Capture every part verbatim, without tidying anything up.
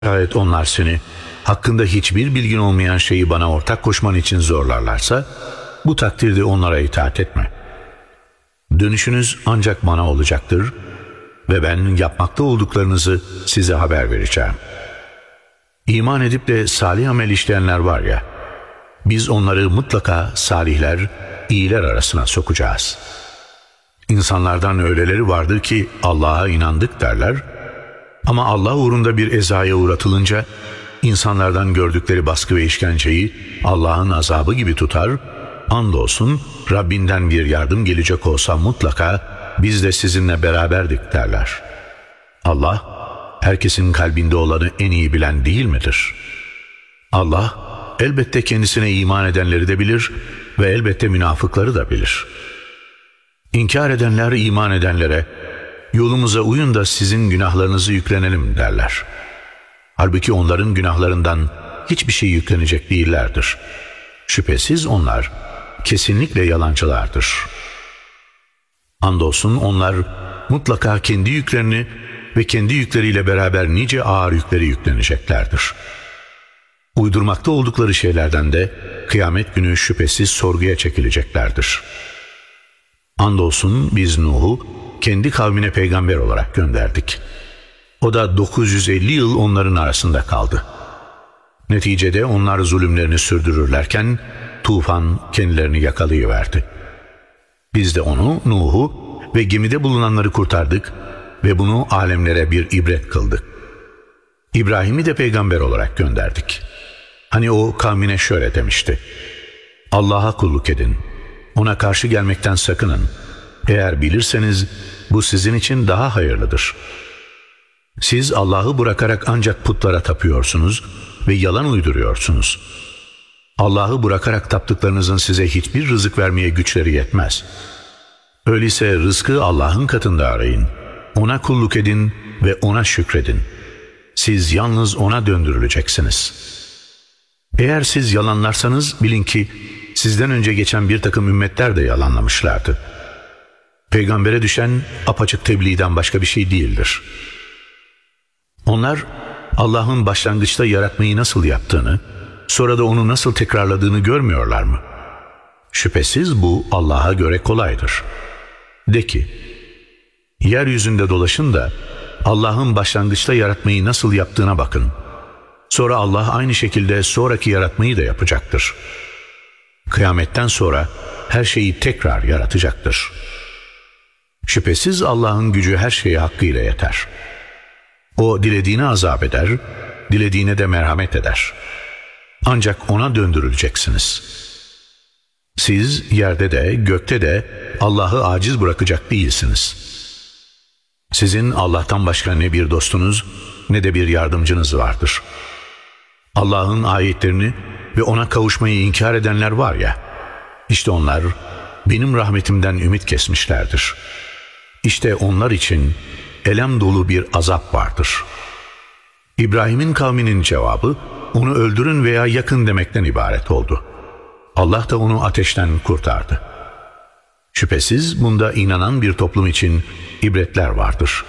Şayet onlar seni hakkında hiçbir bilgin olmayan şeyi bana ortak koşman için zorlarlarsa, bu takdirde onlara itaat etme. Dönüşünüz ancak bana olacaktır ve ben yapmakta olduklarınızı size haber vereceğim. İman edip de salih amel işleyenler var ya, biz onları mutlaka salihler, iyiler arasına sokacağız. İnsanlardan öyleleri vardır ki Allah'a inandık derler, ama Allah uğrunda bir ezaya uğratılınca insanlardan gördükleri baskı ve işkenceyi Allah'ın azabı gibi tutar, andolsun Rabbinden bir yardım gelecek olsa mutlaka biz de sizinle beraberdik derler. Allah herkesin kalbinde olanı en iyi bilen değil midir? Allah elbette kendisine iman edenleri de bilir ve elbette münafıkları da bilir. İnkar edenler iman edenlere yolumuza uyun da sizin günahlarınızı yüklenelim derler. Halbuki onların günahlarından hiçbir şey yüklenecek değillerdir. Şüphesiz onlar kesinlikle yalancılardır. Andolsun onlar mutlaka kendi yüklerini ve kendi yükleriyle beraber nice ağır yükleri yükleneceklerdir. Uydurmakta oldukları şeylerden de kıyamet günü şüphesiz sorguya çekileceklerdir. Andolsun biz Nuh'u kendi kavmine peygamber olarak gönderdik. O da dokuz yüz elli yıl onların arasında kaldı. Neticede onlar zulümlerini sürdürürlerken tufan kendilerini yakalayıverdi. Biz de onu, Nuh'u ve gemide bulunanları kurtardık ve bunu alemlere bir ibret kıldık. İbrahim'i de peygamber olarak gönderdik. Hani o kavmine şöyle demişti: Allah'a kulluk edin, ona karşı gelmekten sakının. Eğer bilirseniz bu sizin için daha hayırlıdır. Siz Allah'ı bırakarak ancak putlara tapıyorsunuz ve yalan uyduruyorsunuz. Allah'ı bırakarak taptıklarınızın size hiçbir rızık vermeye güçleri yetmez. Öyleyse rızkı Allah'ın katında arayın. Ona kulluk edin ve ona şükredin. Siz yalnız ona döndürüleceksiniz. Eğer siz yalanlarsanız bilin ki sizden önce geçen bir takım ümmetler de yalanlamışlardı. Peygambere düşen apaçık tebliğden başka bir şey değildir. Onlar Allah'ın başlangıçta yaratmayı nasıl yaptığını, sonra da onu nasıl tekrarladığını görmüyorlar mı? Şüphesiz bu Allah'a göre kolaydır. De ki, yeryüzünde dolaşın da Allah'ın başlangıçta yaratmayı nasıl yaptığına bakın. Sonra Allah aynı şekilde sonraki yaratmayı da yapacaktır. Kıyametten sonra her şeyi tekrar yaratacaktır. Şüphesiz Allah'ın gücü her şeye hakkıyla yeter. O dilediğine azap eder, dilediğine de merhamet eder. Ancak ona döndürüleceksiniz. Siz yerde de gökte de Allah'ı aciz bırakacak değilsiniz. Sizin Allah'tan başka ne bir dostunuz ne de bir yardımcınız vardır. Allah'ın ayetlerini ve ona kavuşmayı inkar edenler var ya, işte onlar benim rahmetimden ümit kesmişlerdir. İşte onlar için elem dolu bir azap vardır. İbrahim'in kavminin cevabı onu öldürün veya yakın demekten ibaret oldu. Allah da onu ateşten kurtardı. Şüphesiz bunda inanan bir toplum için ibretler vardır.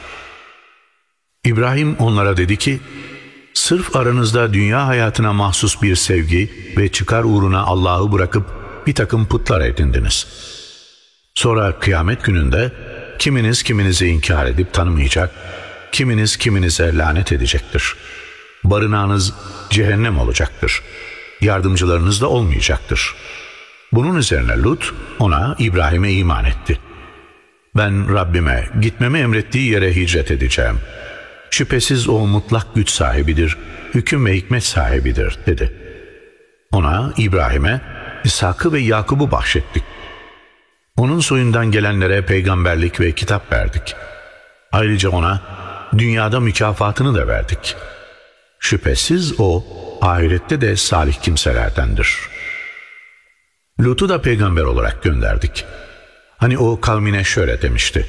İbrahim onlara dedi ki, sırf aranızda dünya hayatına mahsus bir sevgi ve çıkar uğruna Allah'ı bırakıp bir takım putlar edindiniz. Sonra kıyamet gününde kiminiz kiminizi inkar edip tanımayacak, kiminiz kiminize lanet edecektir. Barınağınız cehennem olacaktır. Yardımcılarınız da olmayacaktır. Bunun üzerine Lut ona, İbrahim'e iman etti. Ben Rabbime gitmemi emrettiği yere hicret edeceğim. Şüphesiz o mutlak güç sahibidir, hüküm ve hikmet sahibidir dedi. Ona, İbrahim'e İshak'ı ve Yakub'u bahşettik. Onun soyundan gelenlere peygamberlik ve kitap verdik. Ayrıca ona dünyada mükafatını da verdik. Şüphesiz o ahirette de salih kimselerdendir. Lut'u da peygamber olarak gönderdik. Hani o kavmine şöyle demişti: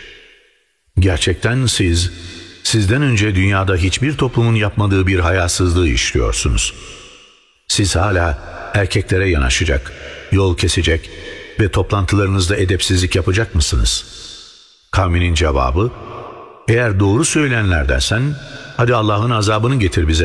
gerçekten siz sizden önce dünyada hiçbir toplumun yapmadığı bir hayasızlığı işliyorsunuz. Siz hala erkeklere yanaşacak, yol kesecek ve toplantılarınızda edepsizlik yapacak mısınız? Kavminin cevabı, eğer doğru söyleyenlerdensen hadi Allah'ın azabını getir bize